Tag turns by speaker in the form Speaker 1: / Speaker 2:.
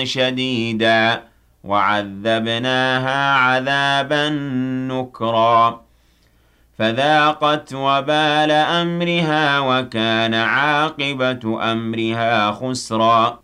Speaker 1: شديدا وعذبناها عذابا نكرا فذاقت وبال أمرها وكان عاقبة أمرها خسرا